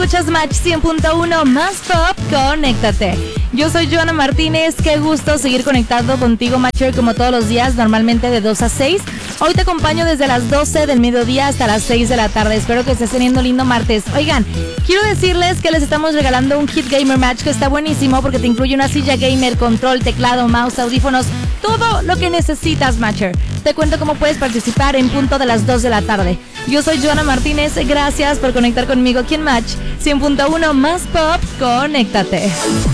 Escuchas Match 100.1 más pop, conéctate. Yo soy Joana Martínez, qué gusto seguir conectado contigo, Matcher, como todos los días, normalmente de 2 a 6. Hoy te acompaño desde las 12 del mediodía hasta las 6 de la tarde. Espero que estés teniendo lindo martes. Oigan, quiero decirles que les estamos regalando un Hit Gamer Match que está buenísimo porque te incluye una silla gamer, control, teclado, mouse, audífonos, todo lo que necesitas, Matcher. Te cuento cómo puedes participar en punto de las 2 de la tarde. Yo soy Joana Martínez, gracias por conectar conmigo aquí en Match 100.1 más pop, conéctate.